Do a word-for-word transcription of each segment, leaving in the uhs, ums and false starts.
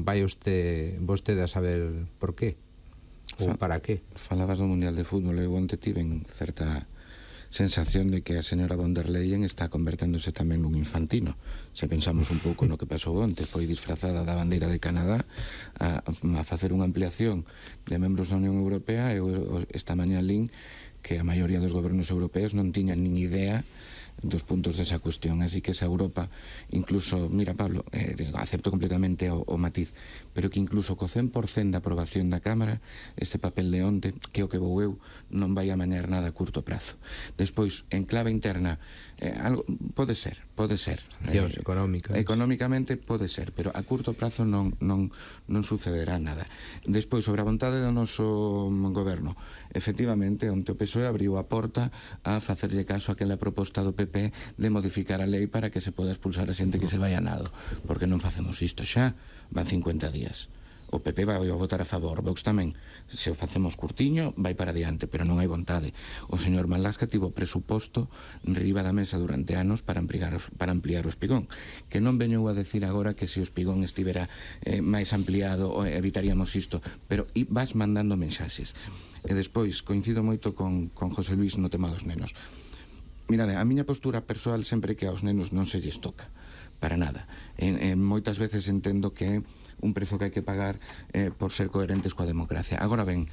vai usted, vostede a saber por qué ou para qué. Falabas do Mundial de Fútbol, eu onte tiven certa sensación de que a señora von der Leyen está converténdose tamén nun infantino. Se pensamos un pouco no que pasou onte, foi disfrazada da bandeira de Canadá a, a facer unha ampliación de membros da Unión Europea, e esta mañá lín que a maioría dos gobernos europeos non tiñan nin idea dos puntos desa cuestión, así que esa Europa incluso, mira Pablo, eh, acepto completamente o, o matiz, pero que incluso co cen por cento da aprobación da Cámara, este papel de onte, que o que vou eu, non vai a manear nada a curto prazo. Despois, en clave interna, eh, algo, pode ser, pode ser accións eh, económicas, económicamente pode ser, pero a curto prazo non, non, non sucederá nada. Despois, sobre a vontade do noso goberno, efectivamente, onte o P S O E abriu a porta a facerlle caso a aquela proposta do P P de modificar a lei para que se poda expulsar a xente que se vai a nado, porque non facemos isto xa, van cincuenta días. O P P vai a votar a favor, Vox tamén. Se o facemos curtiño, vai para diante, pero non hai vontade. O señor Malasca tivo presuposto riba da mesa durante anos para ampliar, para ampliar o espigón, que non veñou a decir agora que se o espigón estivera eh, máis ampliado evitaríamos isto, pero vas mandando mensaxes. E despois, coincido moito con, con José Luis no tema dos nenos. Mirade, a miña postura persoal sempre que aos nenos non se lles toca, para nada. En, en moitas veces entendo que é un prezo que hai que pagar eh, por ser coherentes coa democracia. Agora ben,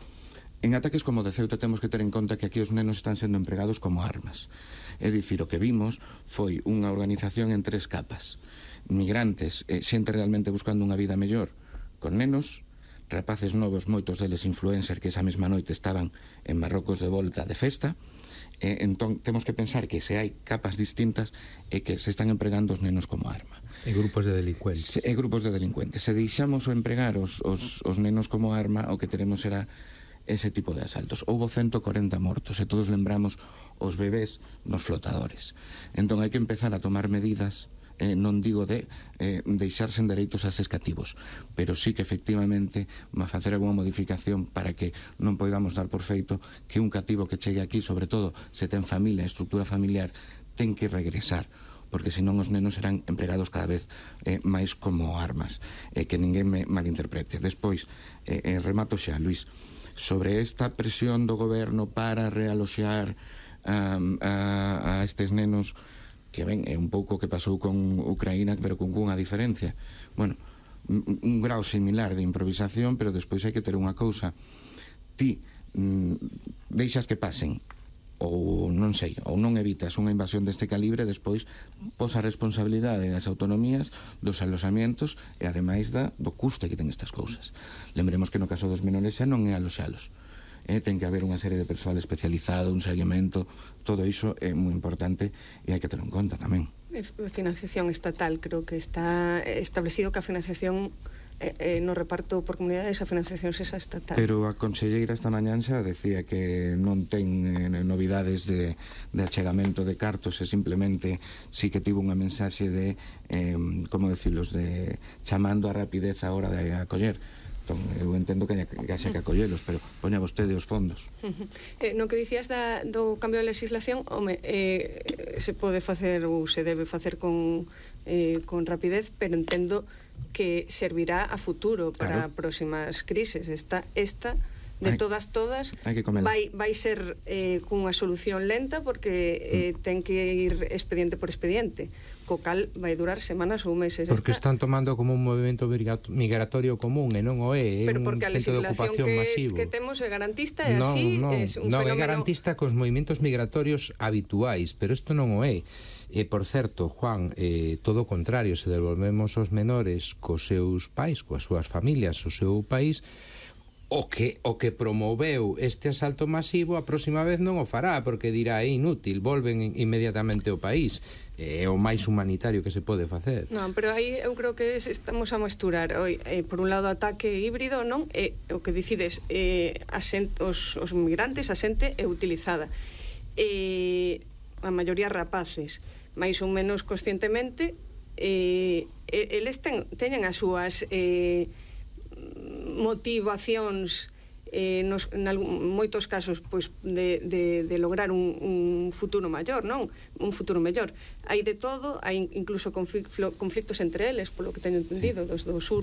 en ataques como o de Ceuta temos que ter en conta que aquí os nenos están sendo empregados como armas. É dicir, o que vimos foi unha organización en tres capas. Migrantes, eh, xente realmente buscando unha vida mellor, con nenos, rapaces novos, moitos deles influencer que esa mesma noite estaban en Marrocos de volta de festa. Eh, entón, temos que pensar que se hai capas distintas e que se están empregando os nenos como arma. E grupos de delincuentes. Se, e grupos de delincuentes. Se deixamos o empregar os, os, os nenos como arma, o que teremos será ese tipo de asaltos. Houbo ciento corenta mortos e todos lembramos os bebés nos flotadores. Entón hai que empezar a tomar medidas. Eh, non digo de eh, deixarse en dereitos aos cativos, pero sí que efectivamente va a facer alguna modificación para que non podamos dar por feito que un cativo que chegue aquí, sobre todo se ten familia, estructura familiar, ten que regresar, porque senón os nenos serán empregados cada vez eh, máis como armas, eh, que ninguén me malinterprete. Despois, eh, eh, remato xa, Luís, sobre esta presión do goberno para realoxar um, a, a estes nenos, que ben, é un pouco que pasou con Ucraína, pero con unha diferencia. Bueno, un grau similar de improvisación, pero despois hai que ter unha cousa. Ti mm, deixas que pasen, ou non sei, ou non evitas unha invasión deste calibre, despois pos a responsabilidade das autonomías, dos alosamientos e ademais da, do custe que ten estas cousas. Lembremos que no caso dos menores xa non é aloxalos. Eh, ten que haber unha serie de persoal especializado, un seguimento, todo iso é moi importante e hai que ter en conta tamén. Financiación estatal, creo que está establecido que a financiación eh, eh, no reparto por comunidades a financiación sexa estatal. Pero a conselleira esta mañán xa decía que non ten eh, novidades de, de achegamento de cartos, e simplemente sí que tivo unha mensaxe de, eh, como decilos, de chamando a rapidez a hora de acoller. Entón, eu entendo que haxa que acollelos, pero poña vostede os fondos. Uh-huh. eh, no que dicías da, do cambio de legislación, home, eh, se pode facer ou se debe facer con, eh, con rapidez, pero entendo que servirá a futuro para claro. Próximas crises. Esta, esta de todas, todas vai, vai ser eh, cunha solución lenta, porque eh, mm. ten que ir expediente por expediente, co cal vai durar semanas ou meses. Porque esta... están tomando como un movimento migratorio común, e non o é, é pero porque un a legislación que, que temos é garantista, e así non, é un non, fenómeno... é garantista cos movimentos migratorios habituais, pero isto non o é. E, por certo, Juan, eh, todo o contrario, se devolvemos os menores cos seus pais, coas súas familias, o seu país, o que, o que promoveu este asalto masivo a próxima vez non o fará, porque dirá é inútil, volven inmediatamente ao país. É o máis humanitario que se pode facer. Non, pero aí eu creo que estamos a mesturar oi, eh, por un lado ataque híbrido, non? E o que decides eh, asent, os, os migrantes, a xente é utilizada, e a maioría rapaces, máis ou menos conscientemente, eh, eles ten, teñen as súas eh, motivacións, eh, nos, en algún, moitos casos, pois, de, de, de lograr un, un futuro maior, non? Un futuro mellor. Hai de todo, hai incluso conflictos entre eles, polo que teño entendido, sí. dos do sur